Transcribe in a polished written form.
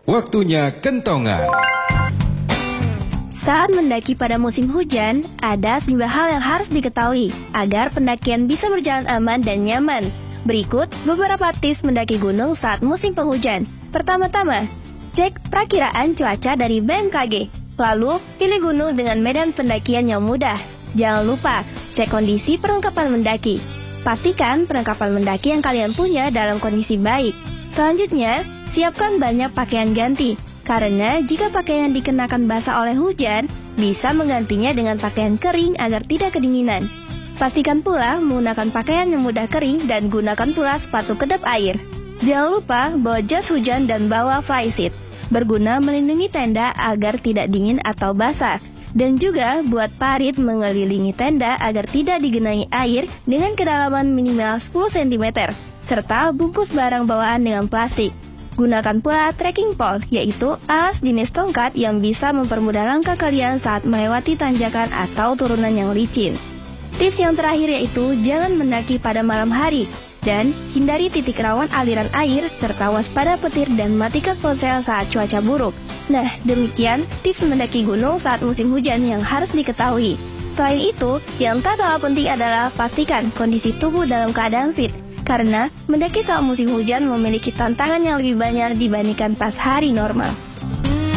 Waktunya kentongan. Saat mendaki pada musim hujan, ada sejumlah hal yang harus diketahui agar pendakian bisa berjalan aman dan nyaman. Berikut beberapa tips mendaki gunung saat musim penghujan. Pertama-tama, cek perakiraan cuaca dari BMKG. Lalu, pilih gunung dengan medan pendakian yang mudah. Jangan lupa, cek kondisi perlengkapan mendaki. Pastikan perlengkapan mendaki yang kalian punya dalam kondisi baik. Selanjutnya, siapkan banyak pakaian ganti. Karena jika pakaian yang dikenakan basah oleh hujan, bisa menggantinya dengan pakaian kering agar tidak kedinginan. Pastikan pula menggunakan pakaian yang mudah kering dan gunakan pula sepatu kedap air. Jangan lupa bawa jas hujan dan bawa flysheet. Berguna melindungi tenda agar tidak dingin atau basah. Dan juga buat parit mengelilingi tenda agar tidak digenangi air dengan kedalaman minimal 10 cm. Serta bungkus barang bawaan dengan plastik. Gunakan pula trekking pole, yaitu alas jenis tongkat yang bisa mempermudah langkah kalian saat melewati tanjakan atau turunan yang licin. Tips yang terakhir yaitu jangan mendaki pada malam hari dan hindari titik rawan aliran air serta waspada petir dan matikan ponsel saat cuaca buruk. Nah, demikian tips mendaki gunung saat musim hujan yang harus diketahui. Selain itu, yang tak kalah penting adalah pastikan kondisi tubuh dalam keadaan fit. Karena mendaki saat musim hujan memiliki tantangan yang lebih banyak dibandingkan pas hari normal.